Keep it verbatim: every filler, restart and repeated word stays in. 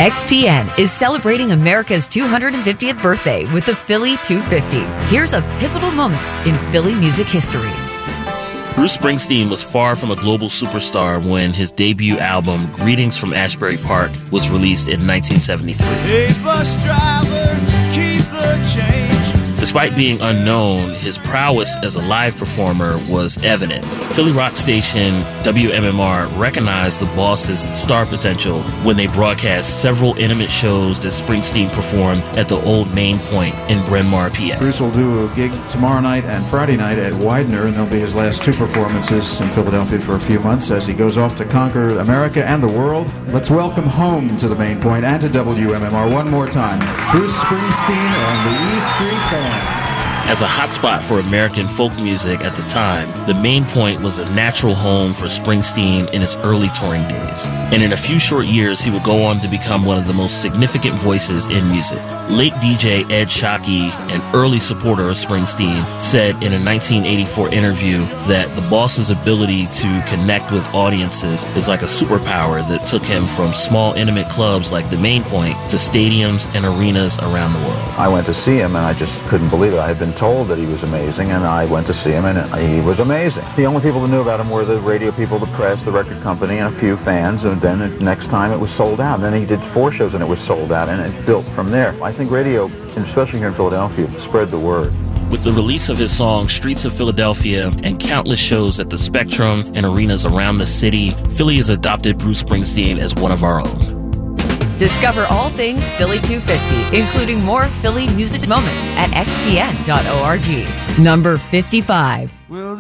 X P N is celebrating America's two hundred fiftieth birthday with the Philly two fifty. Here's a pivotal moment in Philly music history. Bruce Springsteen was far from a global superstar when his debut album, Greetings from Ashbury Park, was released in nineteen seventy-three. Hey, bus driver, keep the change. Despite being unknown, his prowess as a live performer was evident. Philly rock station W M M R recognized the boss's star potential when they broadcast several intimate shows that Springsteen performed at the old Main Point in Bryn Mawr, P A. Bruce will do a gig tomorrow night and Friday night at Widener, and they'll be his last two performances in Philadelphia for a few months as he goes off to conquer America and the world. Let's welcome home to the Main Point and to W M M R one more time, Bruce Springsteen and the E Street Band. As a hotspot for American folk music at the time, the Main Point was a natural home for Springsteen in his early touring days. And in a few short years, he would go on to become one of the most significant voices in music. Late D J Ed Shockey, an early supporter of Springsteen, said in a nineteen eighty-four interview that the boss's ability to connect with audiences is like a superpower that took him from small, intimate clubs like the Main Point to stadiums and arenas around the world. I went to see him, and I just couldn't believe it. I had been told that he was amazing, and I went to see him, and he was amazing. The only people that knew about him were the radio people, the press, the record company, and a few fans, and then the next time it was sold out. And then he did four shows, and it was sold out, and it built from there. I think radio, and especially here in Philadelphia, spread the word. With the release of his song Streets of Philadelphia and countless shows at the Spectrum and arenas around the city, Philly has adopted Bruce Springsteen as one of our own. Discover all things Philly two fifty, including more Philly music moments at x p n dot org. Number fifty-five. Well,